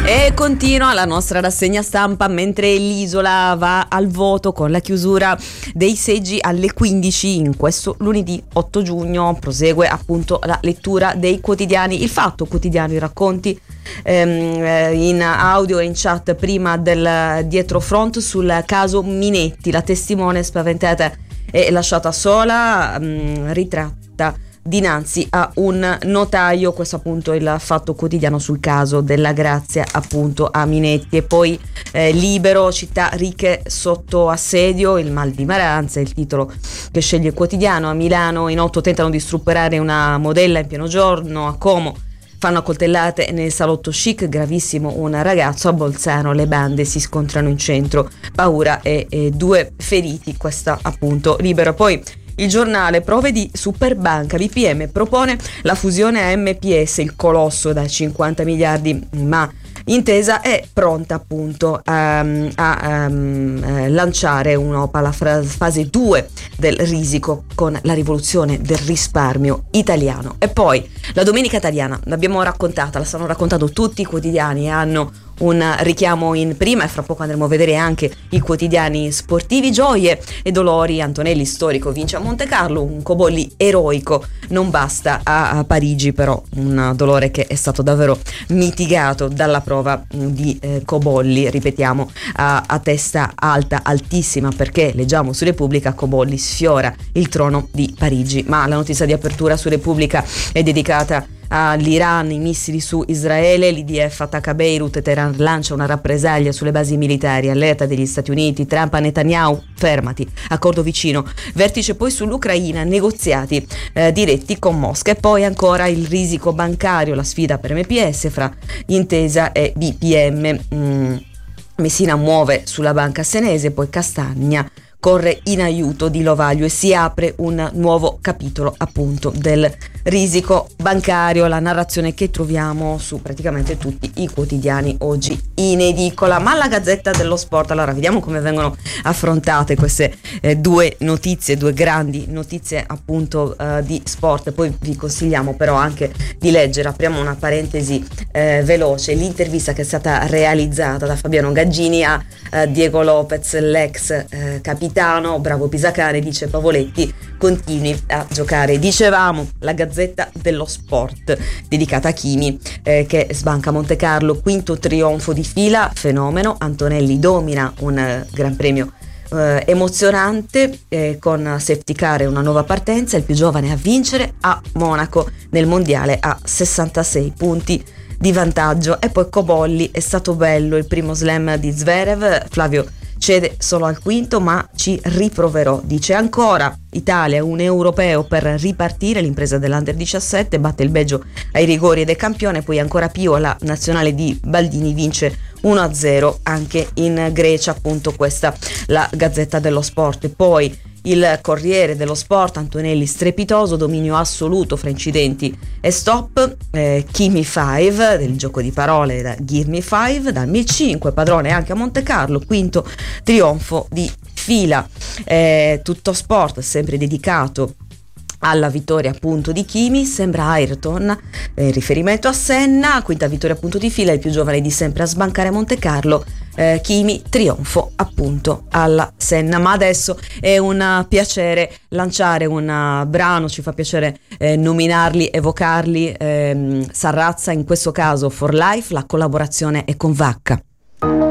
E continua la nostra rassegna stampa mentre l'Isola va al voto con la chiusura dei seggi alle 15 in questo lunedì 8 giugno. Prosegue appunto la lettura dei quotidiani. Il Fatto Quotidiano, i racconti in audio e in chat prima del dietrofront sul caso Minetti. La testimone spaventata e lasciata sola, ritratta dinanzi a un notaio. Questo appunto il Fatto Quotidiano sul caso della Grazia appunto a Minetti. E poi Libero, città ricche sotto assedio, il mal di Maranza, il titolo che sceglie il quotidiano. A Milano in 8 tentano di strupperare una modella in pieno giorno. A Como fanno a coltellate nel salotto chic, gravissimo un ragazzo. A Bolzano le bande si scontrano in centro, paura e 2 feriti. Questa appunto Libero. Poi Il Giornale, prove di Superbanca, BPM propone la fusione a MPS, il colosso da 50 miliardi, ma intesa è pronta appunto a lanciare un'OPA, la fase 2 del risico con la rivoluzione del risparmio italiano. E poi la Domenica Italiana, l'abbiamo raccontata, la stanno raccontando tutti i quotidiani, hanno un richiamo in prima e fra poco andremo a vedere anche i quotidiani sportivi. Gioie e dolori, Antonelli storico vince a Montecarlo, un Cobolli eroico non basta a Parigi, però un dolore che è stato davvero mitigato dalla prova di Cobolli, ripetiamo, a testa alta, altissima, perché leggiamo su Repubblica Cobolli sfiora il trono di Parigi. Ma la notizia di apertura su Repubblica è dedicata all'Iran, i missili su Israele, l'IDF attacca Beirut, Teheran lancia una rappresaglia sulle basi militari, allerta degli Stati Uniti, Trump a Netanyahu, fermati, accordo vicino, vertice poi sull'Ucraina, negoziati diretti con Mosca. E poi ancora il risico bancario, la sfida per MPS fra Intesa e BPM, Messina muove sulla banca senese, poi Castagna corre in aiuto di Lovaglio e si apre un nuovo capitolo appunto del risico bancario, la narrazione che troviamo su praticamente tutti i quotidiani oggi in edicola. Ma la Gazzetta dello Sport, allora vediamo come vengono affrontate queste due notizie, due grandi notizie appunto di sport. Poi vi consigliamo però anche di leggere, apriamo una parentesi veloce, l'intervista che è stata realizzata da Fabiano Gaggini a Diego Lopez, l'ex capitano. Bravo Pisacane, dice Pavoletti, continui a giocare. Dicevamo la Gazzetta dello Sport dedicata a Chimi che sbanca Montecarlo, quinto trionfo di fila, fenomeno. Antonelli domina un Gran Premio emozionante con safety car e una nuova partenza, il più giovane a vincere a Monaco nel mondiale a 66 punti di vantaggio. E poi Cobolli, è stato bello il primo slam di Zverev, Flavio cede solo al quinto ma ci riproverò, dice. Ancora Italia, un europeo per ripartire, l'impresa dell'Under 17 batte il Belgio ai rigori ed è campione. Poi ancora Pio, la nazionale di Baldini vince 1-0 anche in Grecia, appunto questa la Gazzetta dello Sport. E poi il Corriere dello Sport, Antonelli strepitoso, dominio assoluto fra incidenti e stop, Kimi 5 del gioco di parole da Give Me 5 dal 2005, padrone anche a Montecarlo, quinto trionfo di fila. Tutto Sport sempre dedicato alla vittoria appunto di Kimi, sembra Ayrton, riferimento a Senna, quinta vittoria appunto di fila, il più giovane di sempre a sbancare a Montecarlo. Kimi, trionfo appunto alla Senna. Ma adesso è un piacere lanciare un brano, ci fa piacere nominarli, evocarli, Sarrazza in questo caso For Life, la collaborazione è con Vacca.